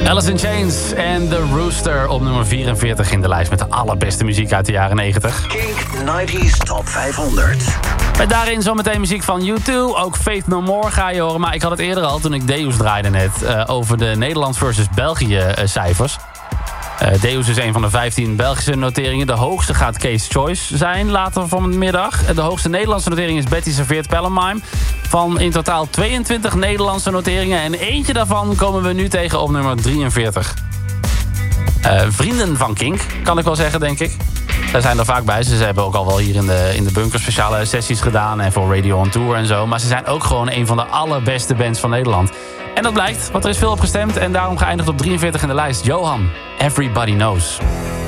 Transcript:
Alice in Chains en The Rooster op nummer 44 in de lijst... met de allerbeste muziek uit de jaren 90. Kink 90s Top 500. Met daarin zometeen muziek van U2. Ook Faith No More ga je horen. Maar ik had het eerder al, toen ik Deus draaide net... over de Nederland versus België cijfers. Deus is een van de 15 Belgische noteringen. De hoogste gaat Case Choice zijn later vanmiddag. De hoogste Nederlandse notering is Betty Serveert Pellemime. Van in totaal 22 Nederlandse noteringen. En eentje daarvan komen we nu tegen op nummer 43. Vrienden van Kink, kan ik wel zeggen, denk ik. Daar zijn er vaak bij. Ze hebben ook al wel hier in de bunker speciale sessies gedaan. En voor Radio on Tour en zo. Maar ze zijn ook gewoon een van de allerbeste bands van Nederland. En dat blijkt, want er is veel op gestemd. En daarom geëindigd op 43 in de lijst. Johan, Everybody Knows.